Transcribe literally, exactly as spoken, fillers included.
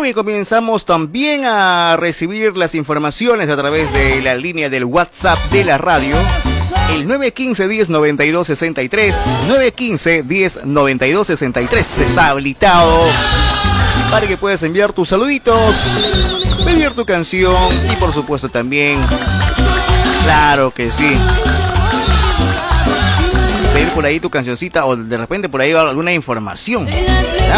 y comenzamos también a recibir las informaciones a través de la línea del WhatsApp de la radio. El nueve uno cinco, diez, noventa y dos, sesenta y tres. nueve uno cinco, diez, noventa y dos, sesenta y tres. Está habilitado para que puedas enviar tus saluditos, pedir tu canción y por supuesto también, claro que sí, pedir por ahí tu cancioncita o de repente por ahí alguna información. ¿Ya?